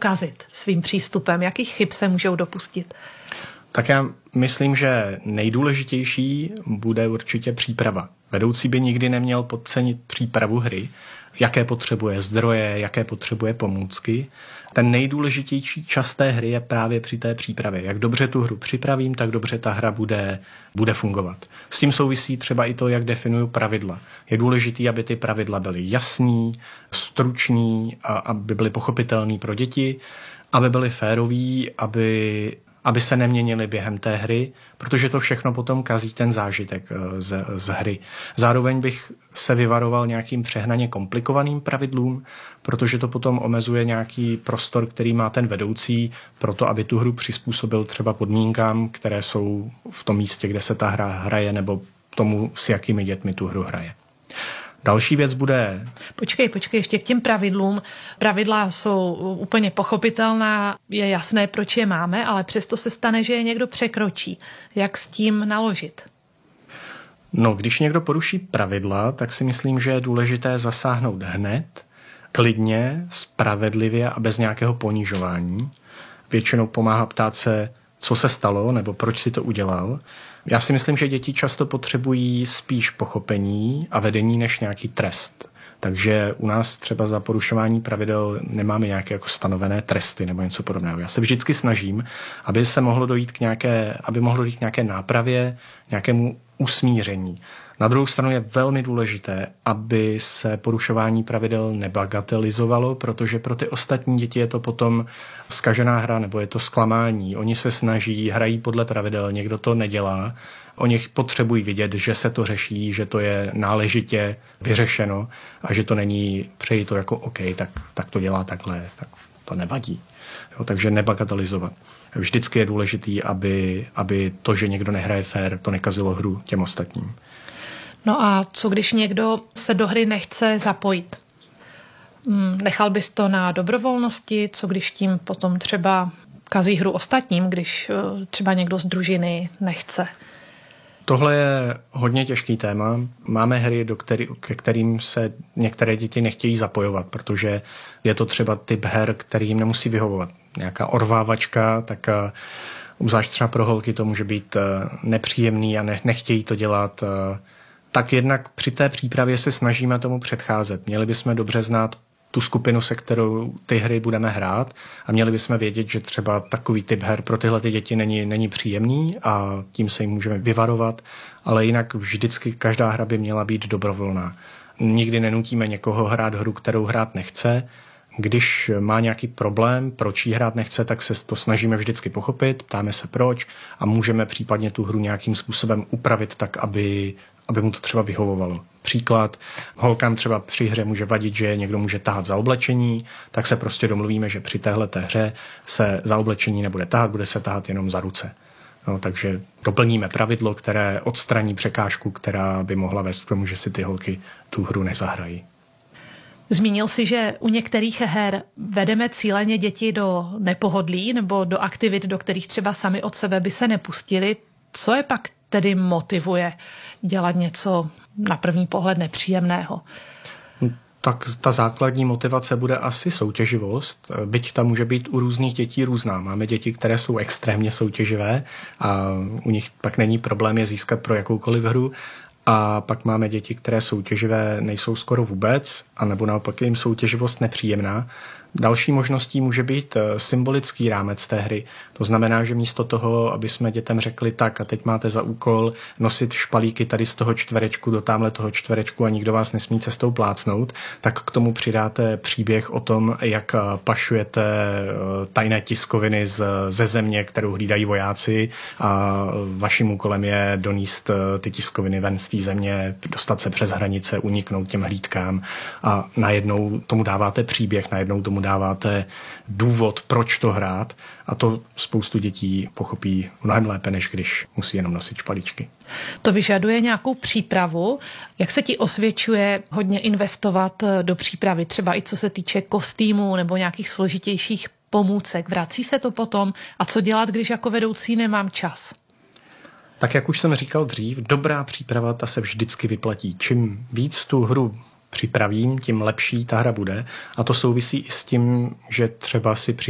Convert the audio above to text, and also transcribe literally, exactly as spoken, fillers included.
pokazit svým přístupem? Jakých chyb se můžou dopustit? Tak já myslím, že nejdůležitější bude určitě příprava. Vedoucí by nikdy neměl podcenit přípravu hry, jaké potřebuje zdroje, jaké potřebuje pomůcky. Ten nejdůležitější čas té hry je právě při té přípravě. Jak dobře tu hru připravím, tak dobře ta hra bude, bude fungovat. S tím souvisí třeba i to, jak definuju pravidla. Je důležité, aby ty pravidla byly jasný, stručný, a aby byly pochopitelný pro děti, aby byly férový, aby aby se neměnily během té hry, protože to všechno potom kazí ten zážitek z, z hry. Zároveň bych se vyvaroval nějakým přehnaně komplikovaným pravidlům, protože to potom omezuje nějaký prostor, který má ten vedoucí, proto aby tu hru přizpůsobil třeba podmínkám, které jsou v tom místě, kde se ta hra hraje, nebo tomu, s jakými dětmi tu hru hraje. Další věc bude... Počkej, počkej, ještě k těm pravidlům. Pravidla jsou úplně pochopitelná, je jasné, proč je máme, ale přesto se stane, že je někdo překročí. Jak s tím naložit? No, když někdo poruší pravidla, tak si myslím, že je důležité zasáhnout hned, klidně, spravedlivě a bez nějakého ponižování. Většinou pomáhá ptát se, co se stalo, nebo proč si to udělal. Já si myslím, že děti často potřebují spíš pochopení a vedení než nějaký trest. Takže u nás třeba za porušování pravidel nemáme nějaké jako stanovené tresty nebo něco podobného. Já se vždycky snažím, aby se mohlo dojít k nějaké, aby mohlo dojít k nějaké nápravě, nějakému usmíření. Na druhou stranu je velmi důležité, aby se porušování pravidel nebagatelizovalo, protože pro ty ostatní děti je to potom zkažená hra nebo je to zklamání. Oni se snaží, hrají podle pravidel, někdo to nedělá. Oni potřebují vidět, že se to řeší, že to je náležitě vyřešeno a že to není, přeji to jako OK, tak, tak to dělá takhle, tak to nevadí. Jo, takže nebagatelizovat. Vždycky je důležitý, aby, aby to, že někdo nehraje fér, to nekazilo hru těm ostatním. No a co když někdo se do hry nechce zapojit? Nechal bys to na dobrovolnosti? Co když tím potom třeba kazí hru ostatním, když třeba někdo z družiny nechce? Tohle je hodně těžký téma. Máme hry, do který, ke kterým se některé děti nechtějí zapojovat, protože je to třeba typ her, který jim nemusí vyhovovat. Nějaká orvávačka, tak obzvlášť třeba pro holky to může být nepříjemný a ne, nechtějí to dělat. Tak jednak při té přípravě se snažíme tomu předcházet. Měli bychom dobře znát tu skupinu, se kterou ty hry budeme hrát a měli bychom vědět, že třeba takový typ her pro tyhle ty děti není, není příjemný a tím se jim můžeme vyvarovat, ale jinak vždycky každá hra by měla být dobrovolná. Nikdy nenutíme někoho hrát hru, kterou hrát nechce. Když má nějaký problém, proč jí hrát nechce, tak se to snažíme vždycky pochopit, ptáme se proč a můžeme případně tu hru nějakým způsobem upravit tak, aby, aby mu to třeba vyhovovalo. Příklad, holkám třeba při hře může vadit, že někdo může tahat za oblečení, tak se prostě domluvíme, že při téhleté hře se za oblečení nebude tahat, bude se tahat jenom za ruce. No, takže doplníme pravidlo, které odstraní překážku, která by mohla vést k tomu, že si ty holky tu hru nezahrají. Zmínil jsi, že u některých her vedeme cíleně děti do nepohodlí nebo do aktivit, do kterých třeba sami od sebe by se nepustili. Co je pak tedy motivuje dělat něco na první pohled nepříjemného? Tak ta základní motivace bude asi soutěživost, byť ta může být u různých dětí různá. Máme děti, které jsou extrémně soutěživé a u nich pak není problém je získat pro jakoukoliv hru. A pak máme děti, které soutěživé nejsou skoro vůbec, anebo naopak je jim soutěživost nepříjemná. Další možností může být symbolický rámec té hry. To znamená, že místo toho, aby jsme dětem řekli tak a teď máte za úkol nosit špalíky tady z toho čtverečku do tamhle toho čtverečku a nikdo vás nesmí cestou plácnout, tak k tomu přidáte příběh o tom, jak pašujete tajné tiskoviny z, ze země, kterou hlídají vojáci a vaším úkolem je donést ty tiskoviny ven z té země, dostat se přes hranice, uniknout těm hlídkám a najednou tomu dáváte příběh, najednou tomu dáváte důvod, proč to hrát a to spoustu dětí pochopí mnohem lépe, než když musí jenom nosit špalíčky. To vyžaduje nějakou přípravu. Jak se ti osvědčuje hodně investovat do přípravy, třeba i co se týče kostýmů nebo nějakých složitějších pomůcek? Vrací se to potom? A co dělat, když jako vedoucí nemám čas? Tak jak už jsem říkal dřív, dobrá příprava ta se vždycky vyplatí. Čím víc tu hru připravím, tím lepší ta hra bude. A to souvisí i s tím, že třeba si při